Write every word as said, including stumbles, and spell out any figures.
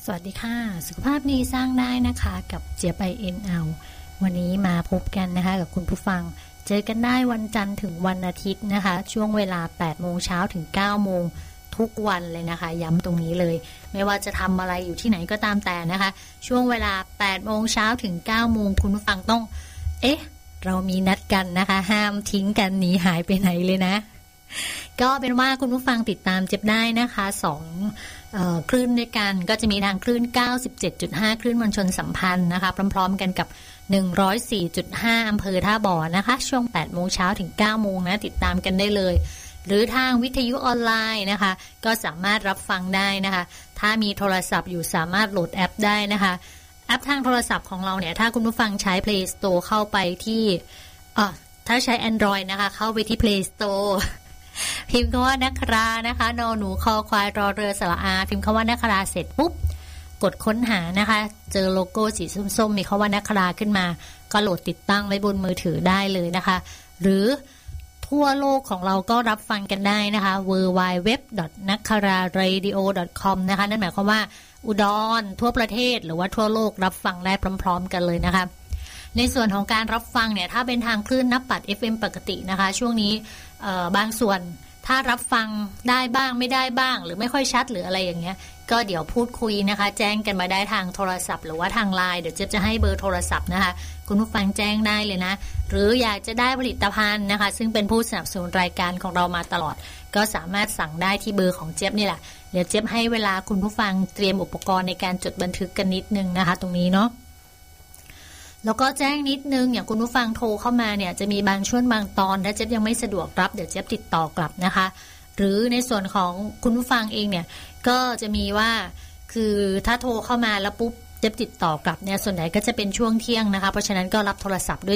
สวัสดีค่ะสุขภาพดีสร้างได้นะคะกับเจี๊ยบไอเอ็นเอาวันนี้มาพบกันนะคะกับคุณผู้ฟังเจอกันได้วันจันทร์ถึงวันอาทิตย์นะคะช่วงเวลา แปดโมงเช้าถึง เก้าโมงทุกวันเลยนะคะย้ำตรงนี้เลยไม่ว่าจะทำอะไรอยู่ที่ไหนก็ตามแต่นะคะช่วงเวลา แปดโมงเช้าถึง เก้าโมงคุณผู้ฟังต้องเอ๊ะเรามีนัดกันนะคะห้ามทิ้งกันหนีหายไปไหนเลยนะก็เป็นว่าคุณผู้ฟังติดตามเจ็บได้นะคะสองเอ่อคลื่นด้วยกันก็จะมีทางคลื่น เก้าสิบเจ็ดจุดห้า คลื่นมวลชนสัมพันธ์นะคะพร้อมๆกันกับ หนึ่งร้อยสี่จุดห้า อำเภอท่าบ่อนะคะช่วง แปดโมงเช้าถึง เก้าโมงนะติดตามกันได้เลยหรือทางวิทยุออนไลน์นะคะก็สามารถรับฟังได้นะคะถ้ามีโทรศัพท์อยู่สามารถโหลดแอปได้นะคะแอปทางโทรศัพท์ของเราเนี่ยถ้าคุณผู้ฟังใช้ Play Store เข้าไปที่อ่ะถ้าใช้ Android นะคะเข้าไปที่ Play Storeพิมพ์คำว่านักรานะคะนอหนูคอควายรอเรือสระอาพิมพ์คำว่านักราเสร็จปุ๊บกดค้นหานะคะเจอโลโก้สีส้มๆมีคำว่านักราขึ้นมาก็โหลดติดตั้งไว้บนมือถือได้เลยนะคะหรือทั่วโลกของเราก็รับฟังกันได้นะคะ ดับเบิลยู ดับเบิลยู ดับเบิลยู ดอท นักราเรดิโอ ดอท คอม นะคะนั่นหมายความว่าอุดรทั่วประเทศหรือว่าทั่วโลกรับฟังได้พร้อมๆกันเลยนะคะในส่วนของการรับฟังเนี่ยถ้าเป็นทางคลื่นนับปัด เอฟ เอ็ม ปกตินะคะช่วงนี้บางส่วนถ้ารับฟังได้บ้างไม่ได้บ้างหรือไม่ค่อยชัดหรืออะไรอย่างเงี้ยก็เดี๋ยวพูดคุยนะคะแจ้งกันมาได้ทางโทรศัพท์หรือว่าทาง ไลน์ เดี๋ยวเจ๊จะให้เบอร์โทรศัพท์นะคะคุณผู้ฟังแจ้งได้เลยนะหรืออยากจะได้ผลิตภัณฑ์นะคะซึ่งเป็นผู้สนับสนุนรายการของเรามาตลอดก็สามารถสั่งได้ที่เบอร์ของเจ๊นี่แหละเดี๋ยวเจ๊ให้เวลาคุณผู้ฟังเตรียมอุปกรณ์ในการจดบันทึกกันนิดนึงนะคะตรงนี้เนาะแล้วก็แจ้งนิดนึงอย่างคุณผู้ฟังโทรเข้ามาเนี่ยจะมีบางช่วงบางตอนถ้าเจ๊ยังไม่สะดวกรับเดี๋ยวเจ๊ติดต่อกลับนะคะหรือในส่วนของคุณผู้ฟังเองเนี่ยก็จะมีว่าคือถ้าโทรเข้ามาแล้วปุ๊บเจ๊ติดต่อกลับเนี่ยส่วนใหญ่ก็จะเป็นช่วงเที่ยงนะคะเพราะฉะนั้นก็รับโทรศัพท์ด้วย